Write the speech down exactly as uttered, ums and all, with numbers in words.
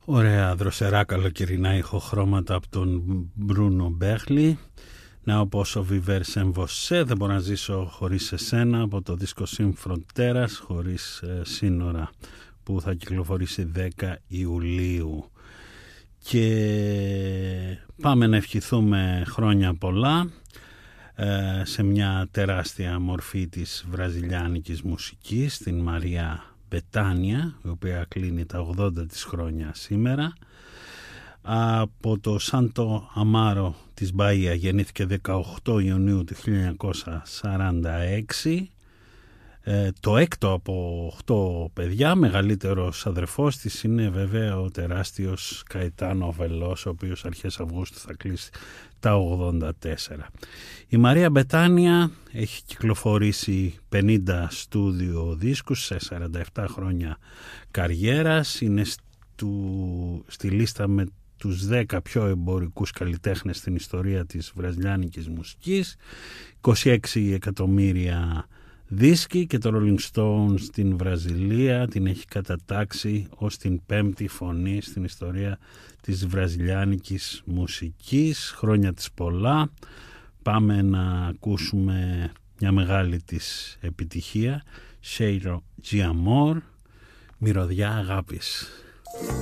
Ωραία δροσερά καλοκαιρινά ηχοχρώματα από τον Μπρούνο Μπέχλι. Να όπως ο Βιβέρ Σεμβοσέ, δεν μπορώ να ζήσω χωρίς εσένα, από το δίσκο Συμφροντέρας, χωρίς ε, σύνορα, που θα κυκλοφορήσει δέκα Ιουλίου. Και πάμε να ευχηθούμε χρόνια πολλά ε, σε μια τεράστια μορφή της βραζιλιάνικης μουσικής, την Μαρία Μπετάνια, η οποία κλείνει τα ογδόντα της χρόνια σήμερα. Από το Σάντο Αμάρο της Μπαΐα γεννήθηκε δεκαοκτώ Ιουνίου του χίλια εννιακόσια σαράντα έξι, ε, το έκτο από οκτώ παιδιά. Μεγαλύτερος αδερφός της είναι βέβαια ο τεράστιος Καετάνο Βελός, ο οποίος αρχές Αυγούστου θα κλείσει τα ογδόντα τέσσερα. Η Μαρία Μπετάνια έχει κυκλοφορήσει πενήντα στούντιο δίσκους σε σαράντα επτά χρόνια καριέρας. Είναι στου, στη λίστα με τους δέκα πιο εμπορικούς καλλιτέχνες στην ιστορία της βραζιλιάνικης μουσικής. είκοσι έξι εκατομμύρια δίσκοι, και το Rolling Stones στην Βραζιλία την έχει κατατάξει ως την πέμπτη φωνή στην ιστορία της βραζιλιάνικης μουσικής. Χρόνια της πολλά. Πάμε να ακούσουμε μια μεγάλη της επιτυχία, Cheiro de Amor, μυρωδιά αγάπης.